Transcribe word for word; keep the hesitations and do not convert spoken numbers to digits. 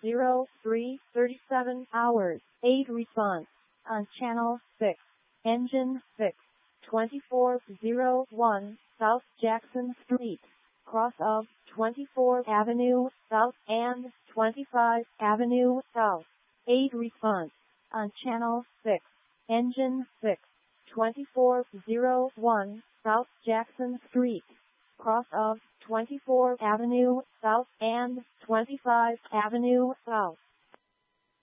zero three thirty-seven hours. eight response on channel six. Engine six. twenty-four oh one South Jackson Street, cross of twenty-fourth Avenue South and twenty-fifth Avenue South. eight response on channel six. Engine six. twenty-four oh one South Jackson Street, cross of twenty-fourth Avenue South and twenty-fifth Avenue South.